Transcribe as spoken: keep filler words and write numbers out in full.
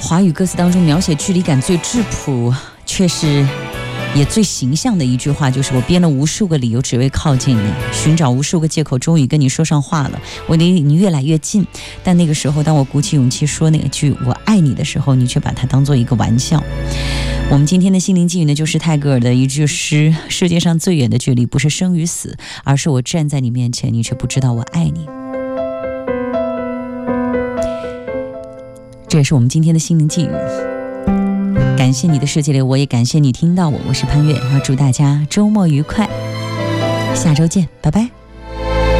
华语歌词当中描写距离感最质朴，却是也最形象的一句话，就是我编了无数个理由只为靠近你，寻找无数个借口终于跟你说上话了，我离你越来越近。但那个时候当我鼓起勇气说那句我爱你的时候，你却把它当做一个玩笑。我们今天的心灵寄语呢，就是泰戈尔的一句诗：世界上最远的距离不是生与死，而是我站在你面前，你却不知道我爱你。这也是我们今天的心灵寄语。感谢你的世界里，我也感谢你听到我，我是潘越，然后祝大家周末愉快，下周见，拜拜。